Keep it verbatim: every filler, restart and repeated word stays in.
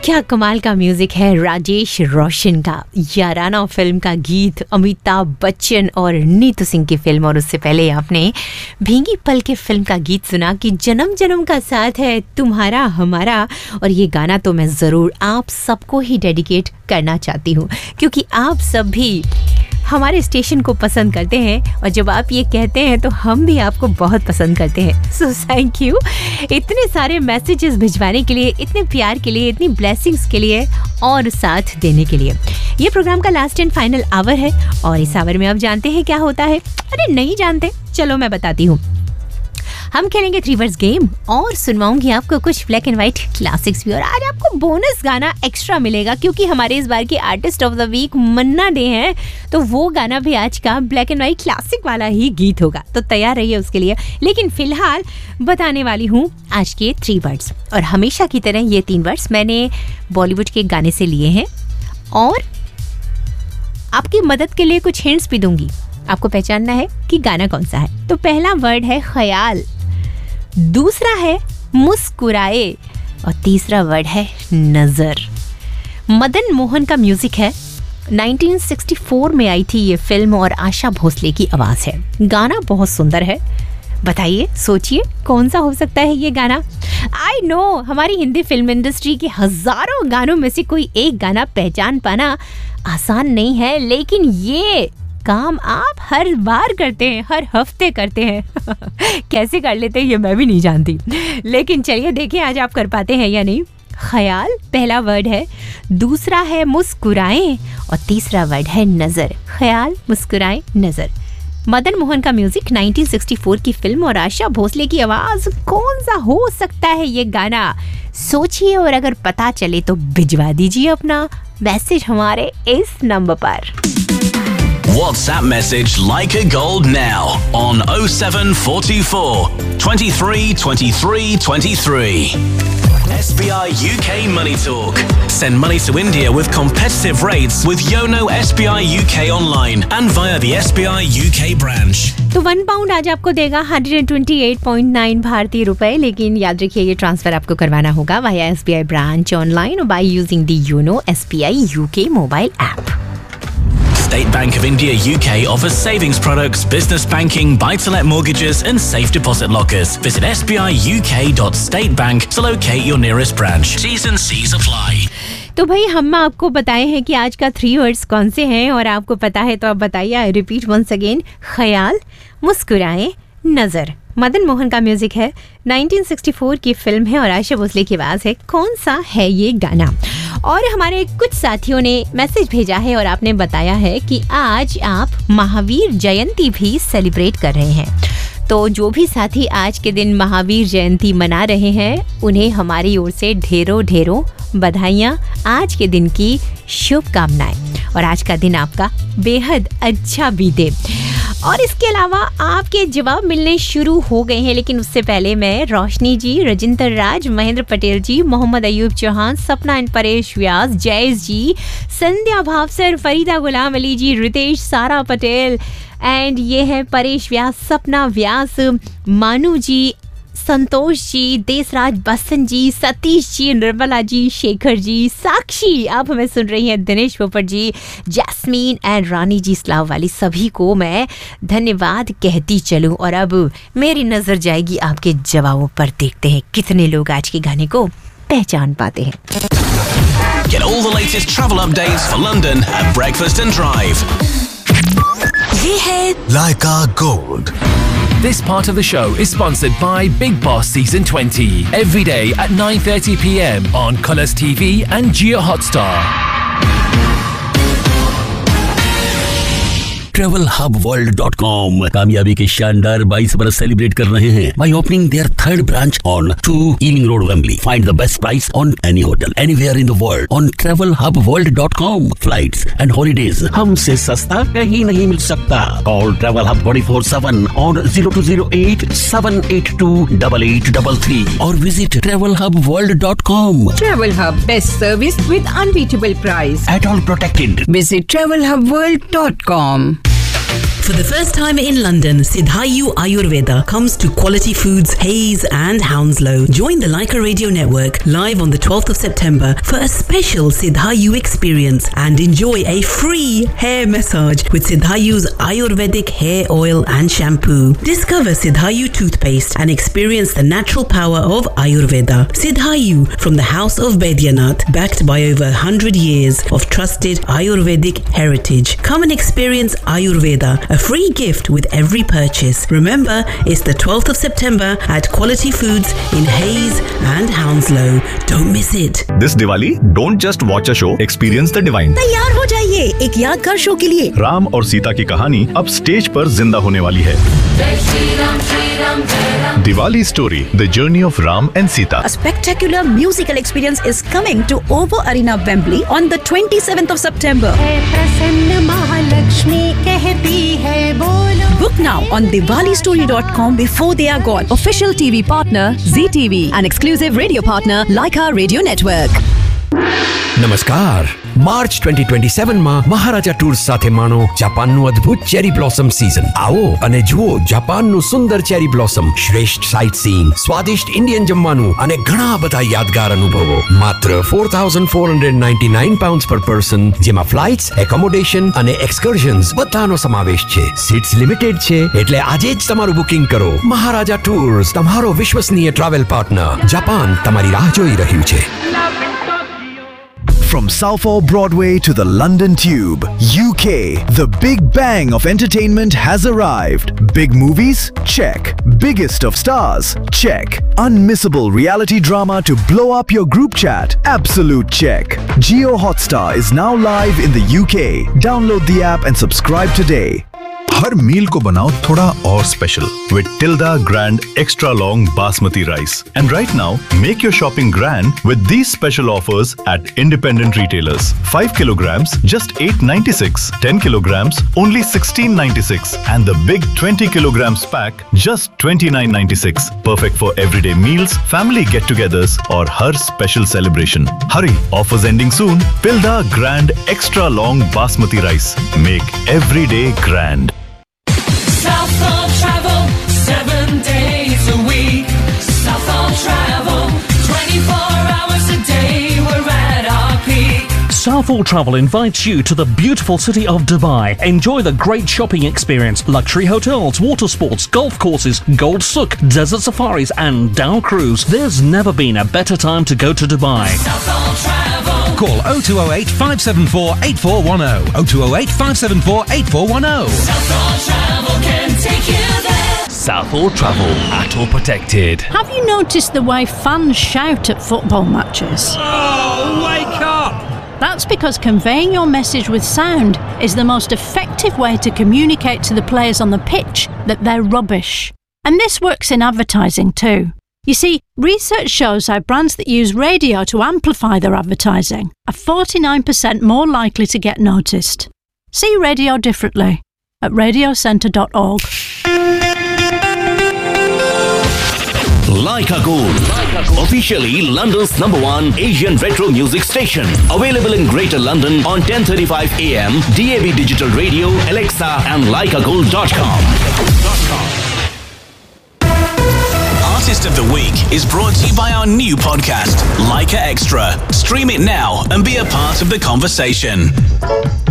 क्या कमाल का म्यूजिक है राजेश रोशन का। याराना फिल्म का गीत, अमिताभ बच्चन और नीतू सिंह की फिल्म, और उससे पहले आपने भीगी पल के फिल्म का गीत सुना कि जन्म जन्म का साथ है तुम्हारा हमारा। और ये गाना तो मैं ज़रूर आप सबको ही डेडिकेट करना चाहती हूँ, क्योंकि आप सब भी हमारे स्टेशन को पसंद करते हैं, और जब आप ये कहते हैं तो हम भी आपको बहुत पसंद करते हैं। सो थैंक यू इतने सारे मैसेजेस भिजवाने के लिए, इतने प्यार के लिए, इतनी ब्लेसिंग्स के लिए और साथ देने के लिए। ये प्रोग्राम का लास्ट एंड फाइनल आवर है, और इस आवर में आप जानते हैं क्या होता है? अरे नहीं जानते? चलो मैं बताती हूँ। हम खेलेंगे थ्री वर्ड्स गेम और सुनवाऊंगी आपको कुछ ब्लैक एंड व्हाइट क्लासिक्स भी, और आज आपको बोनस गाना एक्स्ट्रा मिलेगा, क्योंकि हमारे इस बार के artist of the week Manna day हैं, तो वो गाना भी आज का ब्लैक एंड व्हाइट क्लासिक वाला ही गीत होगा, तो तैयार रहिए उसके लिए। लेकिन फिलहाल बताने वाली हूँ आज के थ्री वर्ड्स, और हमेशा की तरह ये तीन वर्ड्स मैंने बॉलीवुड के गाने से लिए हैं, और आपकी मदद के लिए कुछ हिंट्स भी दूंगी। आपको पहचानना है कि गाना कौन सा है। तो पहला वर्ड है ख्याल, दूसरा है मुस्कुराए, और तीसरा वर्ड है नजर। मदन मोहन का म्यूजिक है, नाइनटीन सिक्सटी फोर में आई थी ये फिल्म, और आशा भोसले की आवाज है। गाना बहुत सुंदर है। बताइए, सोचिए कौन सा हो सकता है ये गाना। आई नो हमारी हिंदी फिल्म इंडस्ट्री के हजारों गानों में से कोई एक गाना पहचान पाना आसान नहीं है, लेकिन ये काम आप हर बार करते हैं, हर हफ्ते करते हैं। कैसे कर लेते हैं ये मैं भी नहीं जानती, लेकिन चलिए देखें आज आप कर पाते हैं या नहीं। ख्याल पहला वर्ड है, दूसरा है मुस्कुराएं, और तीसरा वर्ड है नजर। ख्याल, मुस्कुराएं, नजर। मदन मोहन का म्यूजिक, नाइनटीन सिक्सटी फोर की फिल्म, और आशा भोसले की आवाज। कौन सा हो सकता है ये गाना? सोचिए, और अगर पता चले तो भिजवा दीजिए अपना मैसेज हमारे इस नंबर पर। WhatsApp message Like a Gold now on oh seven four four, twenty-three, twenty-three, twenty-three. S B I U K Money Talk. Send money to India with competitive rates with Yono S B I U K online and via the S B I U K branch. तो one pound आज आपको देगा एक सौ अट्ठाईस point नौ भारतीय रुपए, लेकिन याद रखिए ये ट्रांसफर आपको करवाना होगा via S B I branch online और by using the YONO S B I U K mobile app. State Bank of India U K offers savings products, business banking, buy-to-let mortgages and safe deposit lockers. Visit s b i u k dot state bank to locate your nearest branch. T's and C's apply. तो भाई हम आपको बताए हैं कि आज का three words कौन से हैं, और आपको पता है तो आप बताइए। आई रिपीट वंस अगेन, ख्याल, मुस्कुराएं, नजर। मदन मोहन का म्यूजिक है, नाइनटीन सिक्सटी फोर की फिल्म है, और आशा भोसले की आवाज है। कौन सा है ये गाना? और हमारे कुछ साथियों ने मैसेज भेजा है, और आपने बताया है कि आज आप महावीर जयंती भी सेलिब्रेट कर रहे हैं। तो जो भी साथी आज के दिन महावीर जयंती मना रहे हैं, उन्हें हमारी ओर से ढेरों ढेरों बधाइयाँ, आज के दिन की शुभकामनाएं, और आज का दिन आपका बेहद अच्छा बीते। और इसके अलावा आपके जवाब मिलने शुरू हो गए हैं, लेकिन उससे पहले मैं रोशनी जी, रजिंदर राज, महेंद्र पटेल जी, मोहम्मद अयूब चौहान, सपना एंड परेश व्यास, जयेश जी, संध्या भावसर, फरीदा गुलाम अली जी, रितेश, सारा पटेल, एंड ये है परेश व्यास, सपना व्यास, मानू जी, संतोष जी, देसराज, बसंत जी, सतीश जी, निर्मला जी, शेखर जी, साक्षी, आप हमें सुन रही हैं, दिनेश पोपट जी, जैस्मीन एंड रानी जी, इस्लाम वाली, सभी को मैं धन्यवाद कहती चलूं। और अब मेरी नजर जाएगी आपके जवाबों पर। देखते हैं कितने लोग आज के गाने को पहचान पाते हैं। Get all the latest travel updates for London at Breakfast and Drive. ये है Like a Gold. This part of the show is sponsored by Big Boss Season twenty. Every day at nine thirty p m on Colours T V and Jio Hotstar. Travel hub world dot com कामयाबी के शानदार बाईस बरस celebrate कर रहे हैं by opening their third branch on two Ealing Road, Wembley. Find the best price on any hotel anywhere in the world on travel hub world dot com. Flights and holidays हमसे सस्ता कहीं नहीं मिल सकता. Call Travel Hub twenty-four seven on zero two zero eight seven eight two eight eight three three or visit travel hub world dot com. Travel Hub, best service with unbeatable price. At all protected. Visit travel hub world dot com. For the first time in London, Siddhayu Ayurveda comes to Quality Foods, Hayes and Hounslow. Join the Leica Radio Network live on the twelfth of September for a special Siddhayu experience and enjoy a free hair massage with Siddhayu's Ayurvedic hair oil and shampoo. Discover Siddhayu toothpaste and experience the natural power of Ayurveda. Siddhayu from the House of Baidyanath, backed by over one hundred years of trusted Ayurvedic heritage. Come and experience Ayurveda. A free gift with every purchase. Remember, it's the twelfth of September at Quality Foods in Hayes and Hounslow. Don't miss it. This Diwali, don't just watch a show, experience the divine. तैयार हो जाइए एक यादगार show के लिए। राम और सीता की कहानी अब स्टेज पर जिंदा होने वाली है। Diwali story, the journey of Ram and Sita. A spectacular musical experience is coming to O two Arena, Wembley on the twenty-seventh of September. Book now on Diwali story dot com before they are gone. Official T V partner Z T V and exclusive radio partner Leica Radio Network. નમસ્કાર March twenty twenty seven માં મહારાજા tours સાથે માણો જાપાનનું અદ્ભુત cherry blossom season. આવો અને જુઓ જાપાનનું સુંદર cherry blossom, શ્રેષ્ઠ site સીઇંગ, સ્વાદિષ્ટ ઇન્ડિયન જમવાનું અને ઘણા બધા યાદગાર અનુભવો. માત્ર four thousand four hundred ninety-nine pounds પર પર્સન, જેમાં ફ્લાઇટ્સ, એકોમોડેશન અને એક્સકર્ઝન્સ બધાનો સમાવેશ છે. સીટ્સ લિમિટેડ છે, એટલે આજે જ તમારું બુકિંગ કરો. મહારાજા ટૂર્સ, તમારો વિશ્વસનીય ટ્રાવેલ પાર્ટનર. જાપાન તમારી રાહ જોઈ રહ્યું છે. From Southall Broadway to the London Tube, U K, the big bang of entertainment has arrived. Big movies? Check. Biggest of stars? Check. Unmissable reality drama to blow up your group chat? Absolute check. Jio Hotstar is now live in the U K. Download the app and subscribe today. हर मील को बनाओ थोड़ा और special with Tilda Grand Extra Long Basmati Rice. And right now, make your shopping grand with these special offers at independent retailers. five kilograms, just eight ninety-six. ten kilograms, only sixteen ninety-six. And the big twenty kilograms pack, just twenty-nine ninety-six. Perfect for everyday meals, family get-togethers, or her special celebration. Hurry, offers ending soon. Tilda Grand Extra Long Basmati Rice. Make every day grand. Southall Travel, seven days a week. Southall Travel, twenty-four hours a day, we're at our peak. Southall Travel invites you to the beautiful city of Dubai. Enjoy the great shopping experience, luxury hotels, water sports, golf courses, Gold Souk, desert safaris and Dow Cruise. There's never been a better time to go to Dubai. Southall Travel. Call oh two oh eight, five seven four, eight four one oh. oh two oh eight, five seven four, eight four one oh. Southall Travel can take you there. Southall Travel, at or protected. Have you noticed the way fans shout at football matches? Oh, wake up! That's because conveying your message with sound is the most effective way to communicate to the players on the pitch that they're rubbish. And this works in advertising too. You see, research shows how brands that use radio to amplify their advertising are forty-nine percent more likely to get noticed. See radio differently at radio centre dot org. Leica Gold, officially London's number one Asian retro music station. Available in Greater London on ten thirty-five A M, D A B Digital Radio, Alexa and leica gold dot com. Artist of the Week is brought to you by our new podcast, Leica Extra. Stream it now and be a part of the conversation.